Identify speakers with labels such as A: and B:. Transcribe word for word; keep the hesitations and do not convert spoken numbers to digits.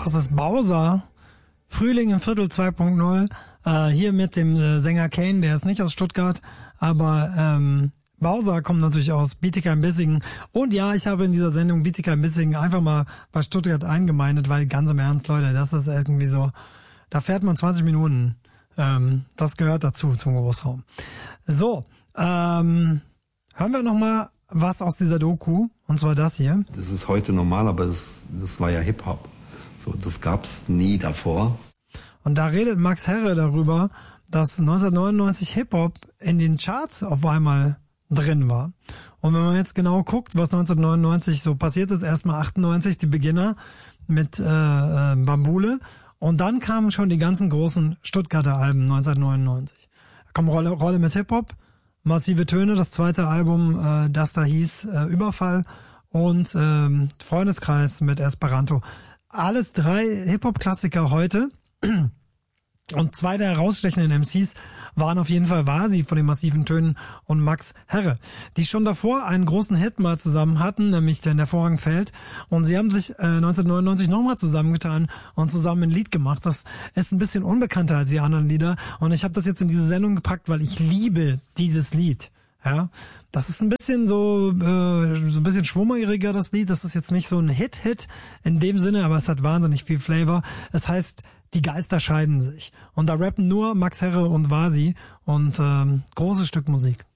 A: Das ist Bowser. Frühling im Viertel zwei Punkt null. Äh, hier mit dem äh, Sänger Kane, der ist nicht aus Stuttgart, aber ähm, Bowser kommt natürlich aus Bietigheim-Bissingen. Und ja, ich habe in dieser Sendung Bietigheim-Bissingen einfach mal bei Stuttgart eingemeindet, weil ganz im Ernst, Leute, das ist irgendwie so, da fährt man zwanzig Minuten. Ähm, das gehört dazu zum Großraum. So, ähm, hören wir noch mal was aus dieser Doku, und zwar das hier.
B: Das ist heute normal, aber das, das war ja Hip-Hop. So, das gab's nie davor.
A: Und da redet Max Herre darüber, dass neunzehnhundertneunundneunzig Hip-Hop in den Charts auf einmal drin war. Und wenn man jetzt genau guckt, was neunzehnhundertneunundneunzig so passiert ist, erstmal achtundneunzig die Beginner mit äh, äh, Bambule, und dann kamen schon die ganzen großen Stuttgarter Alben neunzehnhundertneunundneunzig. Da kommt Rolle, Rolle mit Hip-Hop, Massive Töne, das zweite Album, äh, das da hieß äh, Überfall, und ähm, Freundeskreis mit Esperanto. Alles drei Hip-Hop-Klassiker heute. Und zwei der herausstechenden M Cs waren auf jeden Fall Vasi von den Massiven Tönen und Max Herre, die schon davor einen großen Hit mal zusammen hatten, nämlich der in der Vorhang fällt. Und sie haben sich äh, neunzehnhundertneunundneunzig nochmal zusammengetan und zusammen ein Lied gemacht. Das ist ein bisschen unbekannter als die anderen Lieder. Und ich habe das jetzt in diese Sendung gepackt, weil ich liebe dieses Lied. Ja, das ist ein bisschen so, äh, so ein bisschen schwummeriger, das Lied. Das ist jetzt nicht so ein Hit-Hit in dem Sinne, aber es hat wahnsinnig viel Flavor. Es heißt, die Geister scheiden sich. Und da rappen nur Max Herre und Vasi, und ähm, großes Stück Musik.